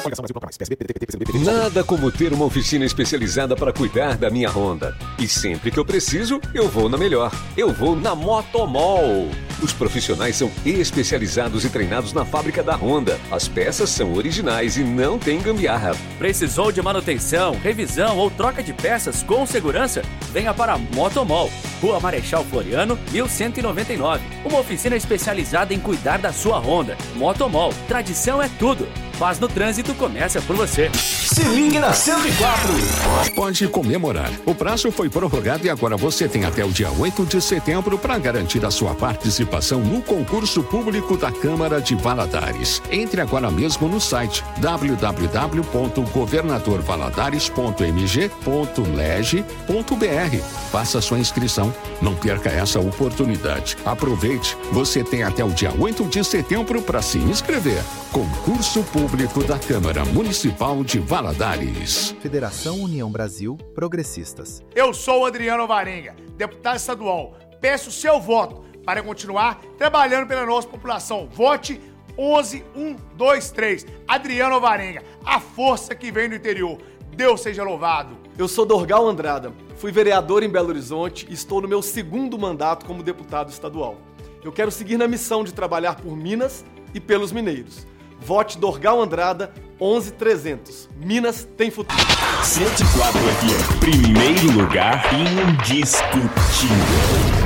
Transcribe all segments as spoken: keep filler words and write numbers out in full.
Nada como ter uma oficina especializada para cuidar da minha Honda. E sempre que eu preciso, eu vou na melhor. Eu vou na Motomol. Os profissionais são especializados e treinados na fábrica da Honda. As peças são originais e não tem gambiarra. Precisou de manutenção, revisão ou troca de peças com segurança? Venha para a Motomol. Rua Marechal Floriano, mil cento e noventa e nove. Uma oficina especializada em cuidar da sua Honda. Motomol. Tradição é tudo. Paz no trânsito começa por você. Se ligue na cento e quatro. Pode comemorar. O prazo foi prorrogado e agora você tem até o dia oito de setembro para garantir a sua participação no concurso público da Câmara de Valadares. Entre agora mesmo no site w w w ponto governador valadares ponto m g ponto leg ponto b r. Faça sua inscrição. Não perca essa oportunidade. Aproveite. Você tem até o dia oito de setembro para se inscrever. Concurso Público da Câmara Municipal de Valadares. Federação União Brasil Progressistas. Eu sou o Adriano Varenga, deputado estadual. Peço o seu voto para continuar trabalhando pela nossa população. Vote onze um dois três. Adriano Varenga, a força que vem do interior. Deus seja louvado. Eu sou Dorgal Andrada, fui vereador em Belo Horizonte e estou no meu segundo mandato como deputado estadual. Eu quero seguir na missão de trabalhar por Minas e pelos mineiros. Vote Dorgal Andrada onze trezentos. Minas tem futuro. cento e quatro F M. Primeiro lugar indiscutível.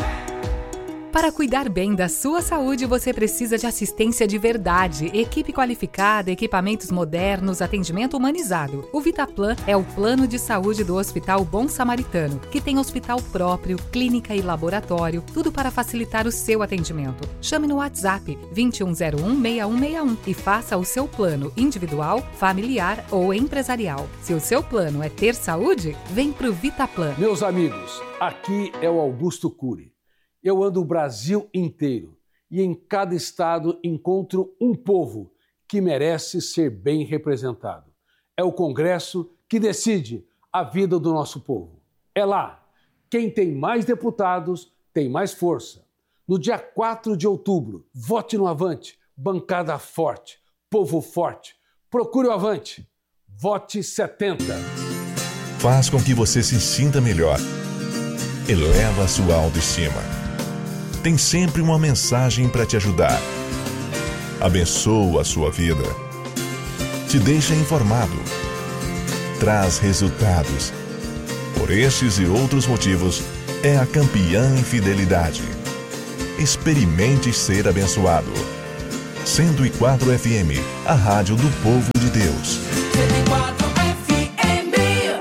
Para cuidar bem da sua saúde, você precisa de assistência de verdade, equipe qualificada, equipamentos modernos, atendimento humanizado. O Vitaplan é o plano de saúde do Hospital Bom Samaritano, que tem hospital próprio, clínica e laboratório, tudo para facilitar o seu atendimento. Chame no WhatsApp vinte e um zero um, seis um seis um e faça o seu plano individual, familiar ou empresarial. Se o seu plano é ter saúde, vem pro Vitaplan. Meus amigos, aqui é o Augusto Cury. Eu ando o Brasil inteiro e em cada estado encontro um povo que merece ser bem representado. É o Congresso que decide a vida do nosso povo. É lá. Quem tem mais deputados tem mais força. No dia quatro de outubro, vote no Avante. Bancada forte, povo forte. Procure o Avante. Vote setenta. Faz com que você se sinta melhor. Eleva a sua autoestima. Tem sempre uma mensagem para te ajudar. Abençoa a sua vida. Te deixa informado. Traz resultados. Por estes e outros motivos, é a campeã em fidelidade. Experimente ser abençoado. cento e quatro F M, a rádio do povo de Deus. cento e quatro F M.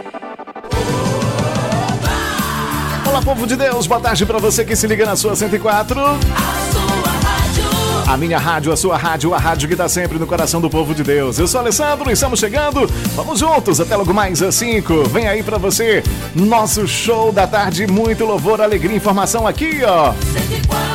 Olá, povo de Deus, boa tarde pra você que se liga na sua cento e quatro. A sua rádio. A minha rádio, a sua rádio, a rádio que tá sempre no coração do povo de Deus. Eu sou Alessandro e estamos chegando. Vamos juntos até logo mais às cinco. Vem aí pra você, nosso show da tarde, muito louvor, alegria e informação aqui, ó.